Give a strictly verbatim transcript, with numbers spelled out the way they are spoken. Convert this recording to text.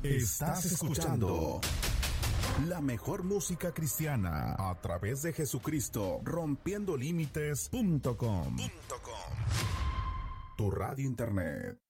Estás escuchando la mejor música cristiana a través de Jesucristo, rompiendo límites punto com. Tu radio internet.